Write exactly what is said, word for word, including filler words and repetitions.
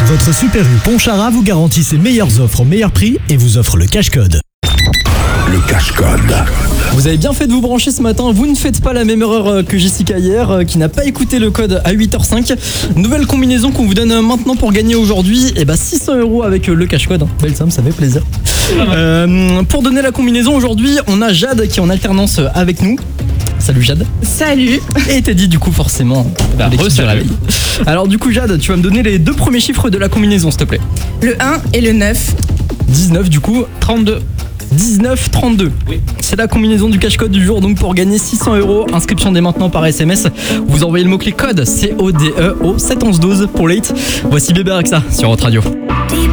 Votre Super U Pontcharra vous garantit ses meilleures offres au meilleur prix et vous offre le cash code. Le cash code. Vous avez bien fait de vous brancher ce matin, vous ne faites pas la même erreur que Jessica hier, qui n'a pas écouté le code à huit heures cinq. Nouvelle combinaison qu'on vous donne maintenant pour gagner aujourd'hui, et bah six cents euros avec le cash code. Belle somme, ça fait plaisir. Euh, pour donner la combinaison aujourd'hui, on a Jade qui est en alternance avec nous. Salut Jade. Salut. Et Teddy du coup forcément. Bah, re-salut. Alors du coup Jade, tu vas me donner les deux premiers chiffres de la combinaison s'il te plaît. Le un et le neuf. dix-neuf du coup. trente-deux. dix-neuf trente-deux. Oui. C'est la combinaison du cash code du jour, donc pour gagner six cents euros, inscription dès maintenant par S M S. Vous envoyez le mot-clé code C O D E au sept onze douze pour late. Voici Bébé Rexa sur Hot Radio.